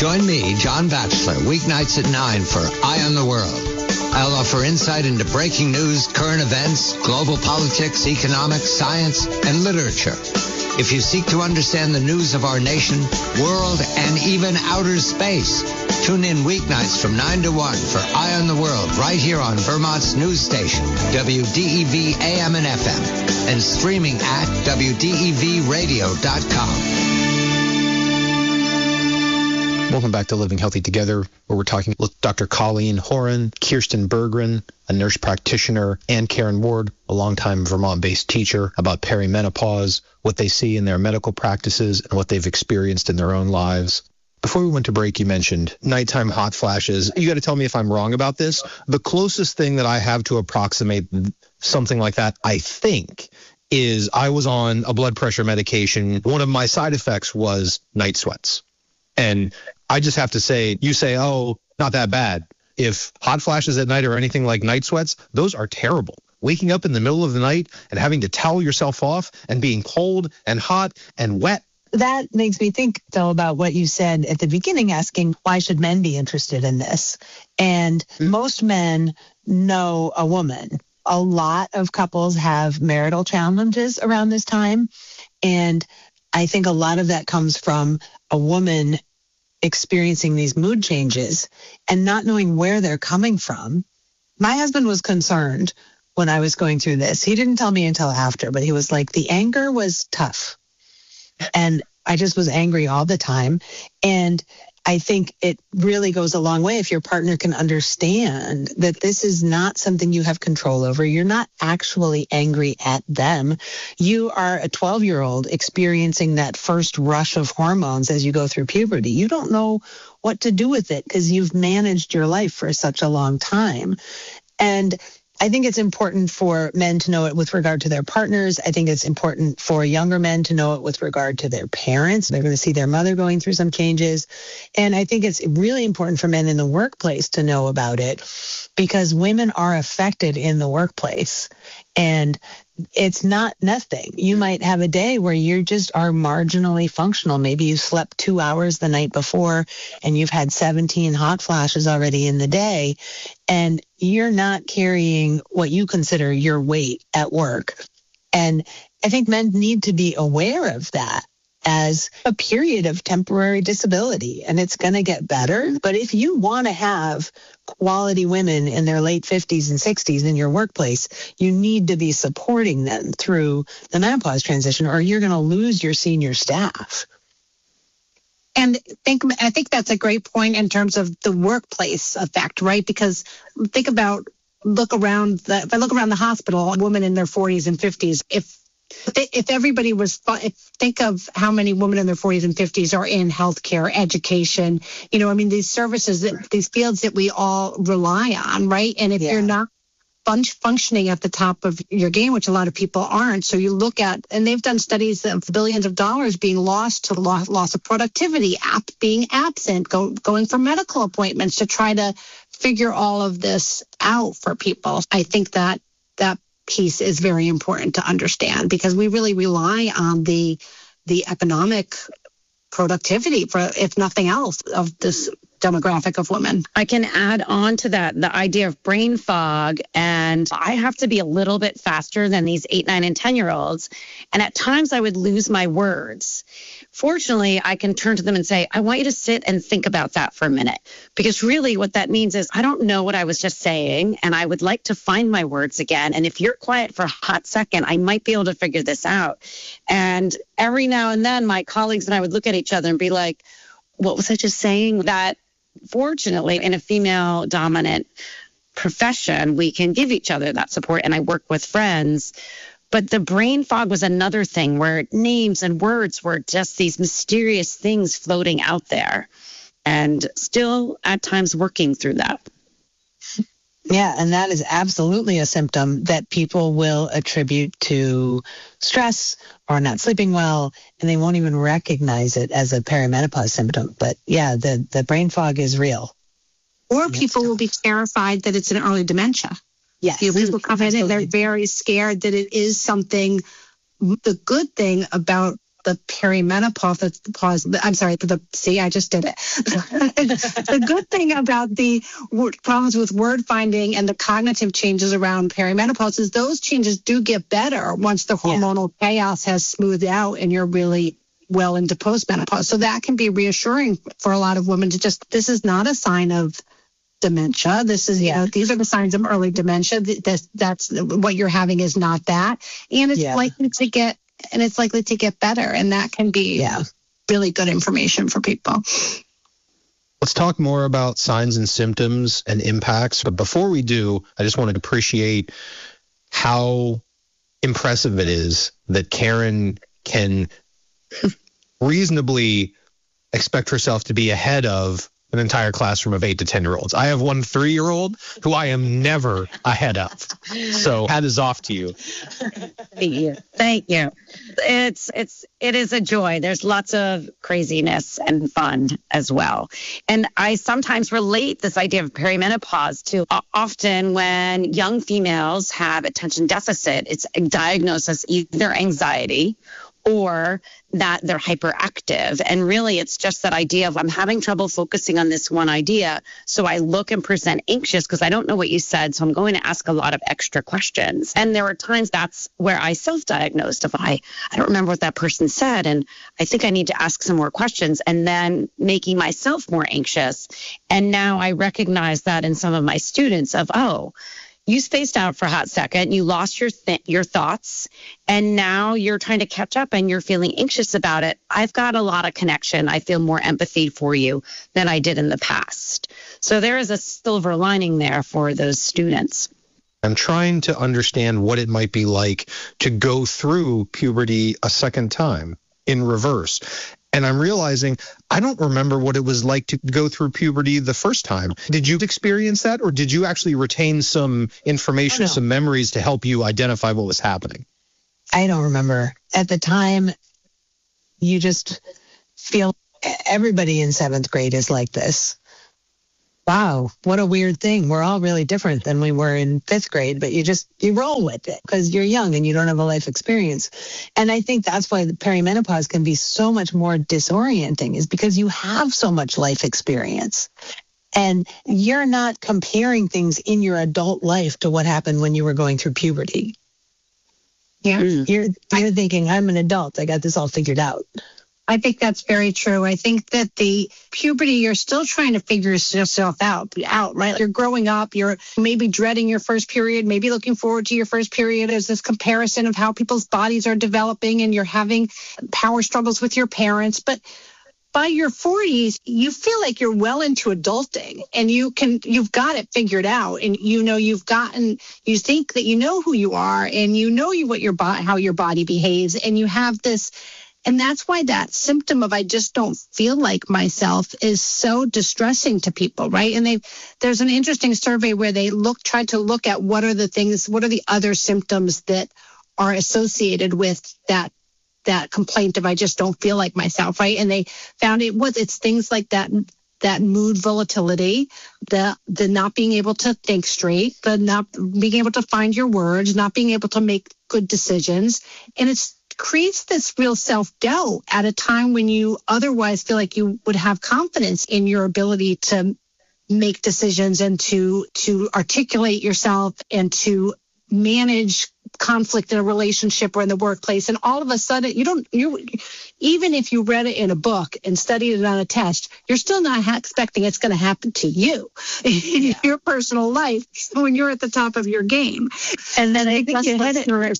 Join me, John Batchelor, weeknights at 9 for Eye on the World. I'll offer insight into breaking news, current events, global politics, economics, science, and literature. If you seek to understand the news of our nation, world, and even outer space, tune in weeknights from 9 to 1 for Eye on the World right here on Vermont's news station, WDEV AM and FM, and streaming at WDEVradio.com. Welcome back to Living Healthy Together, where we're talking with Dr. Colleen Horan, Kirsten Berggren, a nurse practitioner, and Karen Ward, a longtime Vermont-based teacher, about perimenopause, what they see in their medical practices, and what they've experienced in their own lives. Before we went to break, you mentioned nighttime hot flashes. You got to tell me if I'm wrong about this. The closest thing that I have to approximate something like that, I think, is I was on a blood pressure medication. One of my side effects was night sweats. And I just have to say, you say, oh, not that bad. If hot flashes at night or anything like night sweats, those are terrible. Waking up in the middle of the night and having to towel yourself off and being cold and hot and wet. That makes me think, though, about what you said at the beginning, asking why should men be interested in this? And most men know a woman. A lot of couples have marital challenges around this time. And I think a lot of that comes from a woman experiencing these mood changes and not knowing where they're coming from. My husband was concerned when I was going through this. He didn't tell me until after, but he was like, the anger was tough. And I just was angry all the time. And I think it really goes a long way if your partner can understand that this is not something you have control over. You're not actually angry at them. You are a 12-year-old experiencing that first rush of hormones as you go through puberty. You don't know what to do with it because you've managed your life for such a long time. And I think it's important for men to know it with regard to their partners. I think it's important for younger men to know it with regard to their parents. They're going to see their mother going through some changes. And I think it's really important for men in the workplace to know about it because women are affected in the workplace. And it's not nothing. You might have a day where you just are marginally functional. Maybe you slept 2 hours the night before and you've had 17 hot flashes already in the day, and you're not carrying what you consider your weight at work. And I think men need to be aware of that as a period of temporary disability, and it's going to get better. But if you want to have quality women in their late 50s and 60s in your workplace, you need to be supporting them through the menopause transition, or you're going to lose your senior staff. And I think that's a great point in terms of the workplace effect, right? Because if I look around the hospital, a woman in their 40s and 50s, if everybody think of how many women in their 40s and 50s are in healthcare, education, these services, these fields that we all rely on, right? And if you're not functioning at the top of your game, which a lot of people aren't, so you look at, and they've done studies of billions of dollars being lost to loss of productivity, being absent, going for medical appointments to try to figure all of this out for people. I think that piece is very important to understand because we really rely on the economic productivity for, if nothing else, of this demographic of women. I can add on to that the idea of brain fog, and I have to be a little bit faster than these 8, 9, and 10-year-olds. And at times I would lose my words. Fortunately, I can turn to them and say, I want you to sit and think about that for a minute. Because really what that means is I don't know what I was just saying, and I would like to find my words again. And if you're quiet for a hot second, I might be able to figure this out. And every now and then my colleagues and I would look at each other and be like, what was I just saying? That fortunately, in a female-dominant profession, we can give each other that support, and I work with friends. But the brain fog was another thing where names and words were just these mysterious things floating out there, and still at times working through that. Yeah, and that is absolutely a symptom that people will attribute to stress or not sleeping well, and they won't even recognize it as a perimenopause symptom. But yeah, the brain fog is real. Or people will be terrified that it's an early dementia. Yes. People come in and they're very scared that it is something. The good thing about the perimenopause, I just did it. The good thing about the problems with word finding and the cognitive changes around perimenopause is those changes do get better once the hormonal chaos has smoothed out and you're really well into postmenopause. So that can be reassuring for a lot of women to this is not a sign of dementia. This is, these are the signs of early dementia. That's what you're having is not that. And it's likely to get better. And that can be really good information for people. Let's talk more about signs and symptoms and impacts. But before we do, I just wanted to appreciate how impressive it is that Karen can reasonably expect herself to be ahead of an entire classroom of 8 to 10-year-olds. I have one 3-year-old who I am never ahead of. So hat is off to you. Thank you. It is a joy. There's lots of craziness and fun as well. And I sometimes relate this idea of perimenopause to often when young females have attention deficit, it's diagnosed as either anxiety or that they're hyperactive. And really, it's just that idea of I'm having trouble focusing on this one idea. So I look and present anxious because I don't know what you said. So I'm going to ask a lot of extra questions. And there are times that's where I self-diagnosed of I don't remember what that person said. And I think I need to ask some more questions and then making myself more anxious. And now I recognize that in some of my students of, you spaced out for a hot second, you lost your thoughts, and now you're trying to catch up and you're feeling anxious about it. I've got a lot of connection. I feel more empathy for you than I did in the past. So there is a silver lining there for those students. I'm trying to understand what it might be like to go through puberty a second time in reverse. And I'm realizing I don't remember what it was like to go through puberty the first time. Did you experience that, or did you actually retain some information, some memories to help you identify what was happening? I don't remember. At the time, you just feel everybody in 7th grade is like this. Wow, what a weird thing. We're all really different than we were in 5th grade, but you roll with it because you're young and you don't have a life experience. And I think that's why the perimenopause can be so much more disorienting, is because you have so much life experience. And you're not comparing things in your adult life to what happened when you were going through puberty. Yeah. You're thinking, I'm an adult. I got this all figured out. I think that's very true. I think that the puberty, you're still trying to figure yourself out, right? You're growing up, you're maybe dreading your first period, maybe looking forward to your first period. There's this comparison of how people's bodies are developing, and you're having power struggles with your parents. But by your 40s, you feel like you're well into adulting, and you've got it figured out, and you think that you know who you are, and you know how your body behaves, and you have this. And that's why that symptom of I just don't feel like myself is so distressing to people, right? And there's an interesting survey where they tried to look at what are the other symptoms that are associated with that complaint of I just don't feel like myself, right? And they found it's things like that mood volatility, the not being able to think straight, the not being able to find your words, not being able to make good decisions. And it creates this real self-doubt at a time when you otherwise feel like you would have confidence in your ability to make decisions and to articulate yourself and to manage conflict in a relationship or in the workplace. And all of a sudden, even if you read it in a book and studied it on a test, you're still not expecting it's going to happen to you in your personal life when you're at the top of your game. And then I think you hit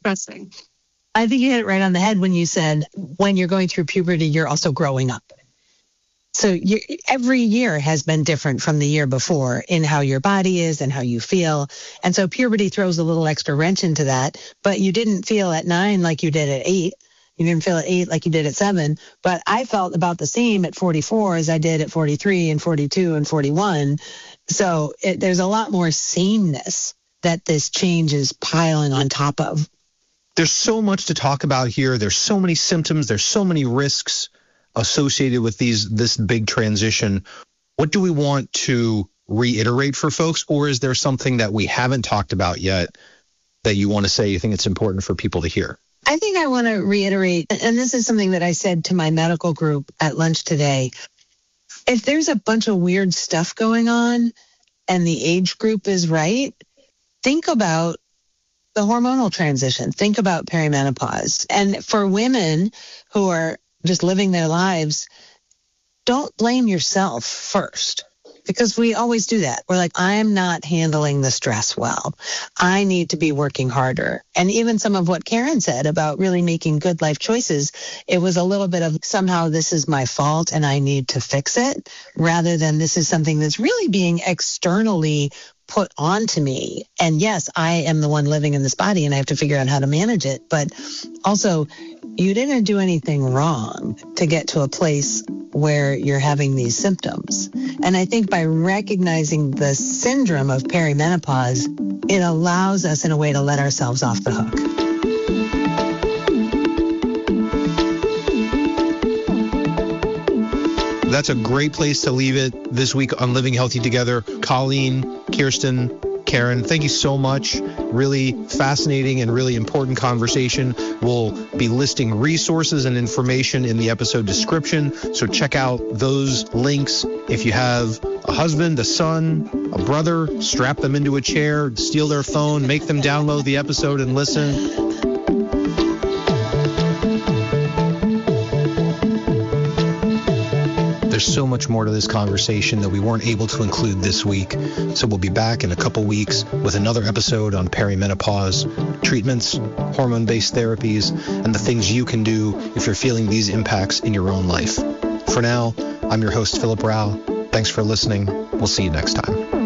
it right on the head when you said when you're going through puberty, you're also growing up. So every year has been different from the year before in how your body is and how you feel. And so puberty throws a little extra wrench into that. But you didn't feel at 9 like you did at 8. You didn't feel at 8 like you did at 7. But I felt about the same at 44 as I did at 43 and 42 and 41. So there's a lot more sameness that this change is piling on top of. There's so much to talk about here. There's so many symptoms. There's so many risks associated with this big transition. What do we want to reiterate for folks, or is there something that we haven't talked about yet that you want to say you think it's important for people to hear? I think I want to reiterate, and this is something that I said to my medical group at lunch today. If there's a bunch of weird stuff going on and the age group is right, think about the hormonal transition. Think about perimenopause. And for women who are just living their lives, don't blame yourself first, because we always do that. We're like, I'm not handling the stress well. I need to be working harder. And even some of what Karen said about really making good life choices, it was a little bit of somehow this is my fault and I need to fix it, rather than this is something that's really being externally put onto me. And yes, I am the one living in this body and I have to figure out how to manage it. But also, you didn't do anything wrong to get to a place where you're having these symptoms. And I think by recognizing the syndrome of perimenopause, it allows us in a way to let ourselves off the hook. That's a great place to leave it this week on Living Healthy Together. Colleen, Kirsten, Karen, thank you so much. Really fascinating and really important conversation. We'll be listing resources and information in the episode description, so check out those links. If you have a husband, a son, a brother, strap them into a chair, steal their phone, make them download the episode and listen. There's so much more to this conversation that we weren't able to include this week. So we'll be back in a couple weeks with another episode on perimenopause, treatments, hormone-based therapies, and the things you can do if you're feeling these impacts in your own life. For now, I'm your host, Philip Rao. Thanks for listening. We'll see you next time.